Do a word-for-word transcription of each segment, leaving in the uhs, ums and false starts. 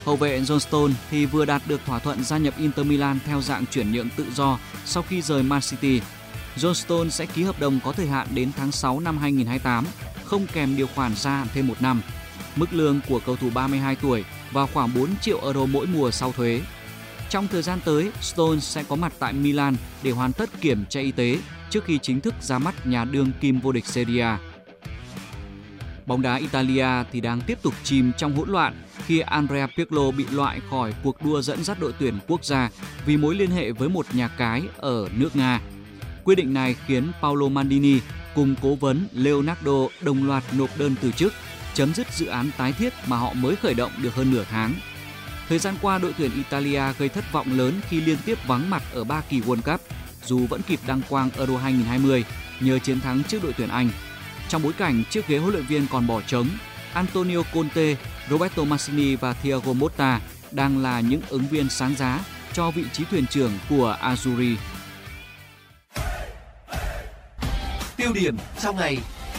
Hậu vệ John Stones thì vừa đạt được thỏa thuận gia nhập Inter Milan theo dạng chuyển nhượng tự do sau khi rời Man City. John Stones sẽ ký hợp đồng có thời hạn đến tháng sáu năm hai nghìn không trăm hai mươi tám, không kèm điều khoản gia hạn thêm một năm. Mức lương của cầu thủ ba mươi hai tuổi vào khoảng bốn triệu euro mỗi mùa sau thuế. Trong thời gian tới, Stones sẽ có mặt tại Milan để hoàn tất kiểm tra y tế trước khi chính thức ra mắt nhà đương kim vô địch Serie A. Bóng đá Italia thì đang tiếp tục chìm trong hỗn loạn khi Andrea Pirlo bị loại khỏi cuộc đua dẫn dắt đội tuyển quốc gia vì mối liên hệ với một nhà cái ở nước Nga. Quyết định này khiến Paolo Maldini cùng cố vấn Leonardo đồng loạt nộp đơn từ chức, chấm dứt dự án tái thiết mà họ mới khởi động được hơn nửa tháng. Thời gian qua, đội tuyển Italia gây thất vọng lớn khi liên tiếp vắng mặt ở ba kỳ World Cup, dù vẫn kịp đăng quang Euro hai nghìn không trăm hai mươi nhờ chiến thắng trước đội tuyển Anh. Trong bối cảnh chiếc ghế huấn luyện viên còn bỏ trống, Antonio Conte, Roberto Mancini và Thiago Motta đang là những ứng viên sáng giá cho vị trí thuyền trưởng của Azzurri. Tiêu điểm trong ngày.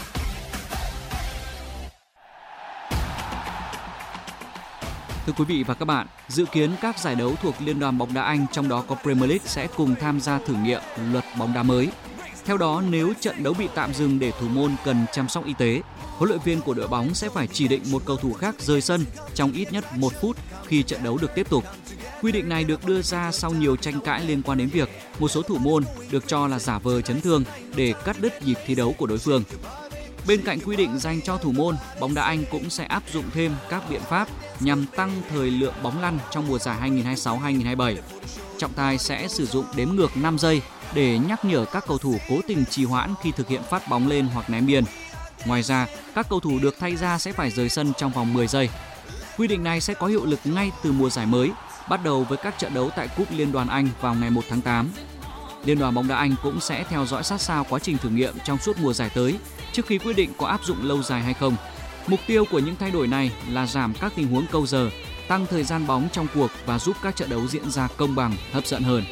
Thưa quý vị và các bạn, dự kiến các giải đấu thuộc Liên đoàn bóng đá Anh, trong đó có Premier League, sẽ cùng tham gia thử nghiệm luật bóng đá mới. Theo đó, nếu trận đấu bị tạm dừng để thủ môn cần chăm sóc y tế, huấn luyện viên của đội bóng sẽ phải chỉ định một cầu thủ khác rời sân trong ít nhất một phút khi trận đấu được tiếp tục. Quy định này được đưa ra sau nhiều tranh cãi liên quan đến việc một số thủ môn được cho là giả vờ chấn thương để cắt đứt nhịp thi đấu của đối phương. Bên cạnh quy định dành cho thủ môn, bóng đá Anh cũng sẽ áp dụng thêm các biện pháp nhằm tăng thời lượng bóng lăn trong mùa giải hai nghìn không trăm hai mươi sáu hai nghìn không trăm hai mươi bảy. Trọng tài sẽ sử dụng đếm ngược năm giây để nhắc nhở các cầu thủ cố tình trì hoãn khi thực hiện phát bóng lên hoặc ném biên. Ngoài ra, các cầu thủ được thay ra sẽ phải rời sân trong vòng mười giây. Quy định này sẽ có hiệu lực ngay từ mùa giải mới, bắt đầu với các trận đấu tại Cúp Liên đoàn Anh vào ngày một tháng tám. Liên đoàn bóng đá Anh cũng sẽ theo dõi sát sao quá trình thử nghiệm trong suốt mùa giải tới trước khi quyết định có áp dụng lâu dài hay không. Mục tiêu của những thay đổi này là giảm các tình huống câu giờ, tăng thời gian bóng trong cuộc và giúp các trận đấu diễn ra công bằng, hấp dẫn hơn.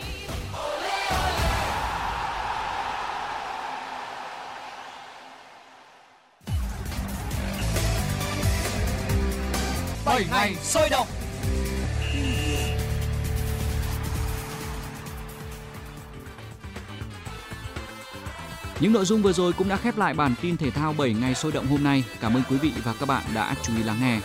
bảy ngày sôi động. Những nội dung vừa rồi cũng đã khép lại bản tin thể thao bảy ngày sôi động hôm nay. Cảm ơn quý vị và các bạn đã chú ý lắng nghe.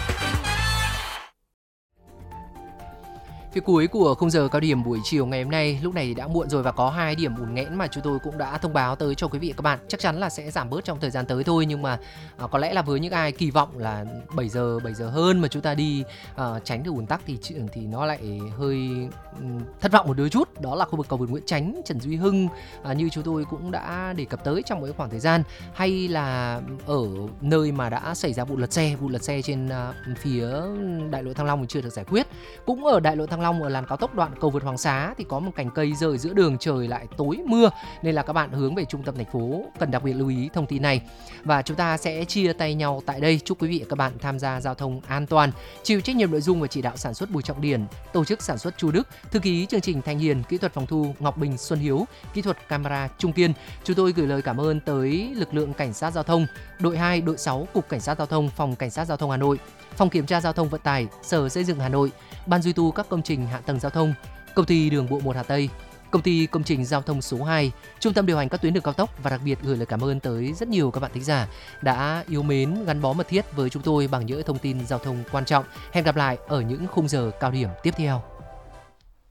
Phía cuối của khung giờ cao điểm buổi chiều ngày hôm nay, lúc này đã muộn rồi và có hai điểm ùn nghẽn mà chúng tôi cũng đã thông báo tới cho quý vị và các bạn. Chắc chắn là sẽ giảm bớt trong thời gian tới thôi, nhưng mà à, có lẽ là với những ai kỳ vọng là bảy giờ bảy giờ hơn mà chúng ta đi à, tránh được ùn tắc thì thì nó lại hơi um, thất vọng một đôi chút. Đó là khu vực cầu vượt Nguyễn Chánh, Trần Duy Hưng à, như chúng tôi cũng đã đề cập tới trong một khoảng thời gian, hay là ở nơi mà đã xảy ra vụ lật xe, vụ lật xe trên à, phía đại lộ Thăng Long chưa được giải quyết. Cũng ở đại lộ Thăng Long ở làn cao tốc đoạn cầu vượt Hoàng Xá thì có một cành cây rơi giữa đường, trời lại tối mưa nên là các bạn hướng về trung tâm thành phố cần đặc biệt lưu ý thông tin này. Và chúng ta sẽ chia tay nhau tại đây. Chúc quý vị và các bạn tham gia giao thông an toàn. Chịu trách nhiệm nội dung và chỉ đạo sản xuất Bùi Trọng Điển, tổ chức sản xuất Chu Đức, thư ký chương trình Thanh Hiền, kỹ thuật phòng thu Ngọc Bình Xuân Hiếu, kỹ thuật camera Trung Kiên. Chúng tôi gửi lời cảm ơn tới lực lượng cảnh sát giao thông, đội hai, đội sáu, cục cảnh sát giao thông, phòng cảnh sát giao thông Hà Nội, phòng kiểm tra giao thông vận tải, Sở Xây dựng Hà Nội, ban duy tu các công trình hạ tầng giao thông, công ty đường bộ một Hà Tây, công ty công trình giao thông số hai, trung tâm điều hành các tuyến đường cao tốc, và đặc biệt gửi lời cảm ơn tới rất nhiều các bạn thính giả đã yêu mến, gắn bó mật thiết với chúng tôi bằng những thông tin giao thông quan trọng. Hẹn gặp lại ở những khung giờ cao điểm tiếp theo.